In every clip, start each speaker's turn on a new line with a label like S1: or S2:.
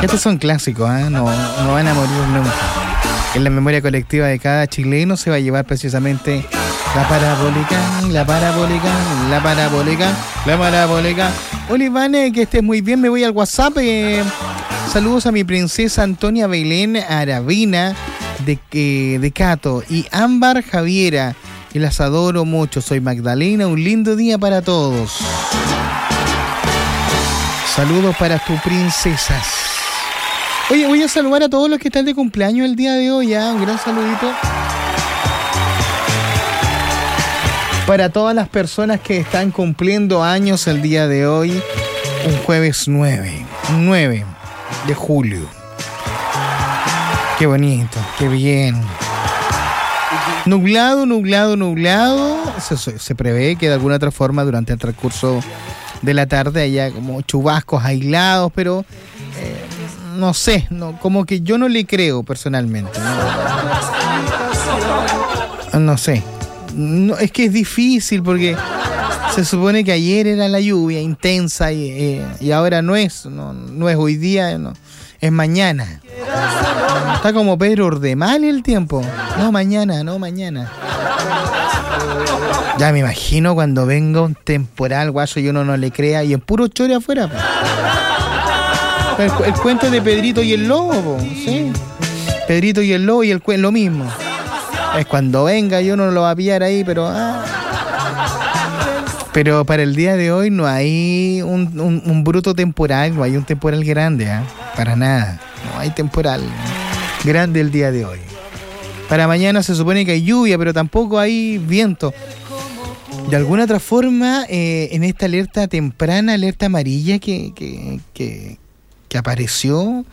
S1: Estos son clásicos, ¿eh? No van a morir nunca. En la memoria colectiva de cada chileno se va a llevar precisamente la parabólica. Hola Ivane, que estés muy bien, me voy al WhatsApp. Saludos a mi princesa Antonia Belén Aravina de Cato y Ámbar Javiera, que las adoro mucho. Soy Magdalena, un lindo día para todos. Saludos para tus princesas. Oye, voy a saludar a todos los que están de cumpleaños el día de hoy, ¿eh? Un gran saludito para todas las personas que están cumpliendo años el día de hoy, un jueves 9 de julio. Qué bonito, qué bien. Nublado. Se prevé que de alguna otra forma durante el transcurso de la tarde haya como chubascos aislados, pero no sé, como que yo no le creo personalmente. No sé. No, es que es difícil porque se supone que ayer era la lluvia intensa y ahora no es hoy día, no, es mañana. Está como Pedro Ordemal el tiempo. No, mañana. Ya me imagino cuando venga un temporal, guaso, y uno no le crea y en puro chore afuera. El cuento de Pedrito y el Lobo, ¿sí? Pedrito y el Lobo y lo mismo. Es cuando venga y uno lo va a pillar ahí, pero para el día de hoy no hay un bruto temporal, no hay un temporal grande, para nada. No hay temporal grande el día de hoy. Para mañana se supone que hay lluvia, pero tampoco hay viento. De alguna otra forma, en esta alerta temprana, alerta amarilla que apareció,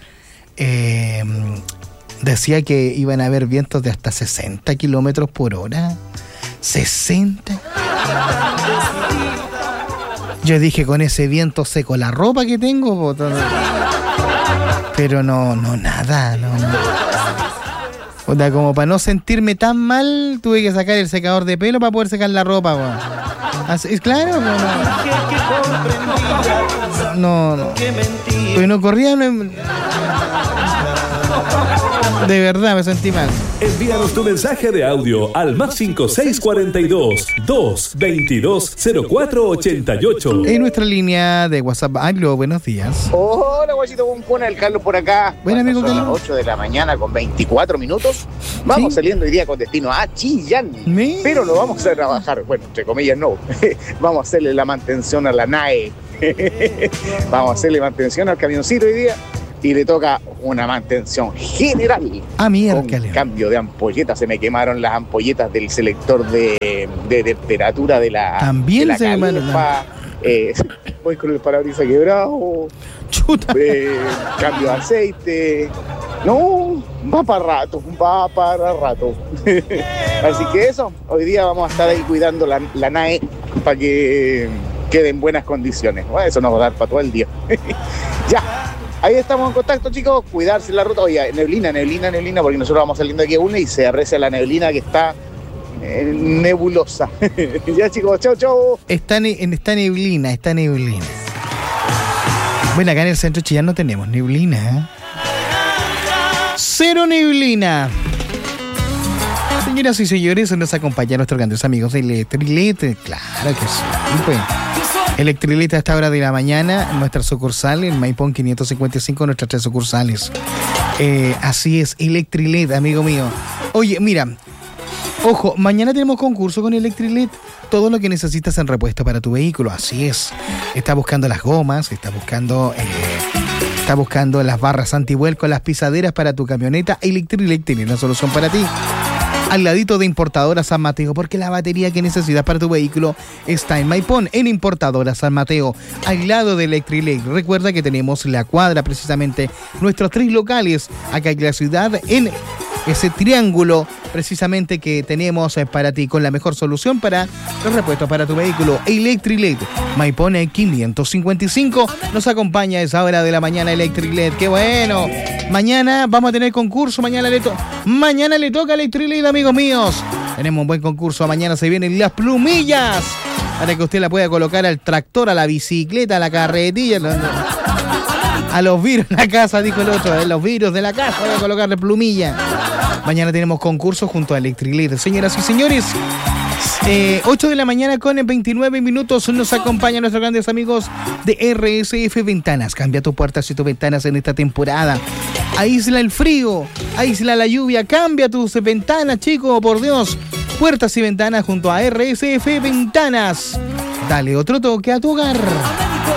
S1: decía que iban a haber vientos de hasta 60 kilómetros por hora. 60. Yo dije, con ese viento seco la ropa que tengo, pero nada. O sea, como para no sentirme tan mal, tuve que sacar el secador de pelo para poder secar la ropa, así, es claro, no. Pues no corría, de verdad me sentí mal.
S2: Envíanos tu mensaje de audio al +5642 222 0488.
S1: En nuestra línea de WhatsApp. Aló, buenos días.
S3: Hola, guachito Bumpona, el Carlos por acá.
S1: Buen amigo
S3: Carlos.
S1: Carlos.
S3: Las 8 de la mañana con 24 minutos. Vamos saliendo hoy día con destino a Chillán. Pero lo vamos a trabajar, bueno, entre comillas no. Vamos a hacerle la mantención a la NAE. Vamos a hacerle mantención al camioncito hoy día. Y le toca una mantención general.
S1: Miércoles.
S3: Un cambio de ampolletas. Se me quemaron las ampolletas del selector de temperatura de la
S1: También
S3: de la
S1: se quemaron.
S3: Voy con el parabrisas quebrado.
S1: Chuta.
S3: Cambio de aceite. No, va para rato. Así que eso, hoy día vamos a estar ahí cuidando la NAE para que quede en buenas condiciones. Bueno, eso nos va a dar para todo el día. Ya. Ahí estamos en contacto, chicos. Cuidarse la ruta. Oye, neblina, porque nosotros vamos saliendo aquí a una y se arrecia la neblina que está nebulosa. Ya, chicos, chau.
S1: Está neblina. Bueno, acá en el centro de Chillán no tenemos neblina, Cero neblina. Señoras y señores, nos acompañan nuestros grandes amigos de Electrilet. Claro que sí, pues. Electrilet a esta hora de la mañana, nuestra sucursal en Maipón 555, nuestras 3 sucursales. Así es, Electrilet, amigo mío. Oye, mira, ojo, mañana tenemos concurso con Electrilet. Todo lo que necesitas en repuesto para tu vehículo, así es. Está buscando las gomas, está buscando las barras antivuelco, las pisaderas para tu camioneta. Electrilet tiene la solución para ti. Al ladito de Importadora San Mateo, porque la batería que necesitas para tu vehículo está en Maipón, en Importadora San Mateo, al lado de Electrilet. Recuerda que tenemos la cuadra, precisamente, nuestros 3 locales acá en la ciudad, en ese triángulo, precisamente, que tenemos para ti, con la mejor solución para los repuestos para tu vehículo. Electrilet, Maipón 555, nos acompaña a esa hora de la mañana Electrilet. ¡Qué bueno! Mañana vamos a tener concurso, mañana le toca Electrilet, amigos míos. Tenemos un buen concurso, mañana se vienen las plumillas para que usted la pueda colocar al tractor, a la bicicleta, a la carretilla. A los virus de la casa, dijo el otro. Los virus de la casa, voy a colocarle plumilla. Mañana tenemos concurso junto a Electrilit. Señoras y señores, 8 de la mañana con 29 minutos nos acompañan nuestros grandes amigos de RSF Ventanas. Cambia tus puertas y tus ventanas en esta temporada. Aísla el frío, aísla la lluvia, cambia tus ventanas, chicos, por Dios. Puertas y ventanas junto a RSF Ventanas. Dale otro toque a tu hogar.